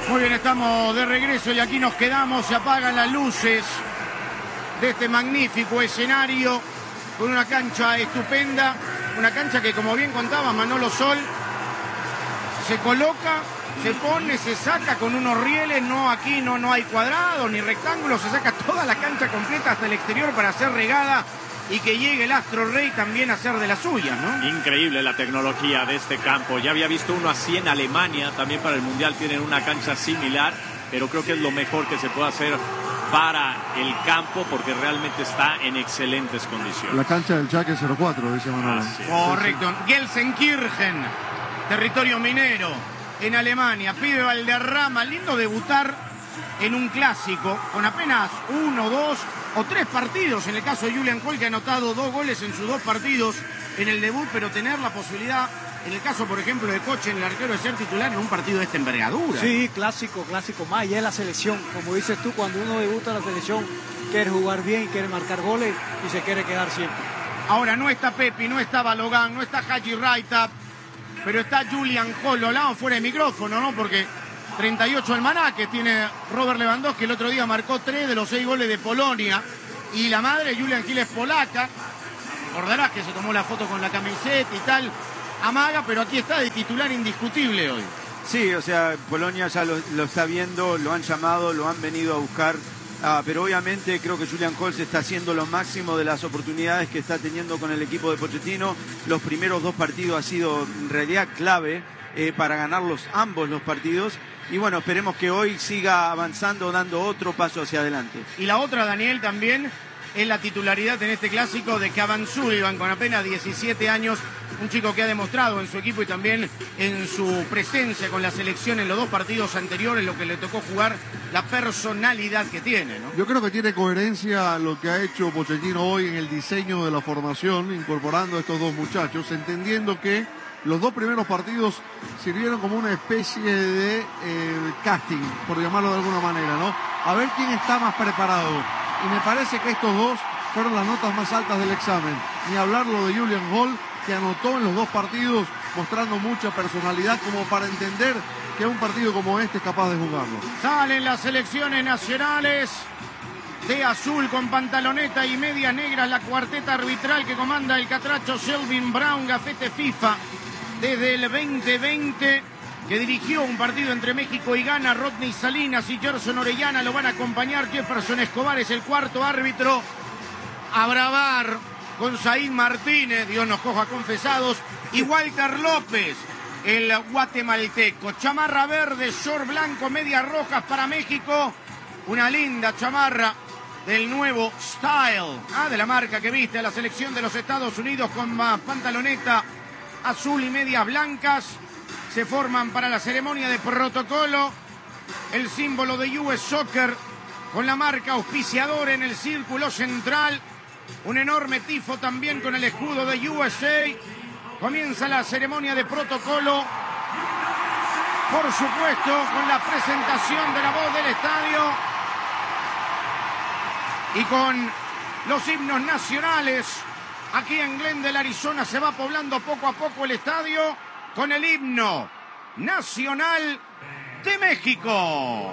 Muy bien, estamos de regreso y aquí nos quedamos, se apagan las luces de este magnífico escenario con una cancha estupenda, una cancha que, como bien contaba Manolo Sol, se coloca, se pone, se saca con unos rieles, aquí no hay cuadrados ni rectángulos, se saca toda la cancha completa hasta el exterior para hacer regada y que llegue el Astro Rey también a hacer de las suyas, ¿no? Increíble la tecnología de este campo. Ya había visto uno así en Alemania, también para el Mundial tienen una cancha similar, pero creo que es lo mejor que se puede hacer para el campo porque realmente está en excelentes condiciones. La cancha del Schalke 04, dice Manolo. Correcto. Gelsenkirchen, territorio minero, en Alemania. Pibe Valderrama, lindo debutar en un clásico con apenas 1, 2 o 3 partidos. En el caso de Julian Kohl, que ha anotado 2 goles en sus 2 partidos en el debut, pero tener la posibilidad, en el caso, por ejemplo, de Kochen, el arquero, de ser titular en un partido de esta envergadura. Sí, clásico más, y es la selección. Como dices tú, cuando uno debuta en la selección, quiere jugar bien, quiere marcar goles y se quiere quedar siempre. Ahora, no está Pepi, no está Balogan, no está Haji Raita, pero está Julian Kohl. Lo hablamos fuera de micrófono, ¿no? Porque 38 almanaque tiene Robert Lewandowski, el otro día marcó 3 de los 6 goles de Polonia, y la madre, Julian Kohl, es polaca. Recordarás que se tomó la foto con la camiseta y tal, amaga, pero aquí está de titular indiscutible hoy. Sí, o sea, Polonia ya lo está viendo, lo han llamado, lo han venido a buscar, pero obviamente creo que Julian Kohl está haciendo lo máximo de las oportunidades que está teniendo con el equipo de Pochettino. Los primeros 2 partidos ha sido en realidad clave para ganarlos ambos los partidos. Y bueno, esperemos que hoy siga avanzando, dando otro paso hacia adelante. Y la otra, Daniel, también es la titularidad en este clásico de Cavan Sullivan, con apenas 17 años, un chico que ha demostrado en su equipo y también en su presencia con la selección en los 2 partidos anteriores, lo que le tocó jugar, la personalidad que tiene, ¿no? Yo creo que tiene coherencia lo que ha hecho Pochettino hoy en el diseño de la formación, incorporando a estos 2 muchachos, entendiendo que los 2 primeros partidos sirvieron como una especie de casting, por llamarlo de alguna manera, ¿no? A ver quién está más preparado. Y me parece que estos 2 fueron las notas más altas del examen. Ni hablar lo de Julian Kohl, que anotó en los 2 partidos, mostrando mucha personalidad como para entender que un partido como este es capaz de jugarlo. Salen las selecciones nacionales de azul con pantaloneta y medias negras, la cuarteta arbitral que comanda el catracho Selvin Brown, gafete FIFA desde el 2020, que dirigió un partido entre México y Ghana. Rodney Salinas y Gerson Orellana lo van a acompañar. Jefferson Escobar es el cuarto árbitro. A bravar con Said Martínez, Dios nos coja confesados, y Walter López, el guatemalteco. Chamarra verde, short blanco, medias rojas para México. Una linda chamarra del nuevo Style, de la marca que viste a la selección de los Estados Unidos, con pantaloneta azul y medias blancas. Se forman para la ceremonia de protocolo. El símbolo de US Soccer con la marca auspiciadora en el círculo central. Un enorme tifo también con el escudo de USA. Comienza la ceremonia de protocolo. Por supuesto, con la presentación de la voz del estadio y con los himnos nacionales. Aquí en Glendale, Arizona, se va poblando poco a poco el estadio con el himno nacional de México.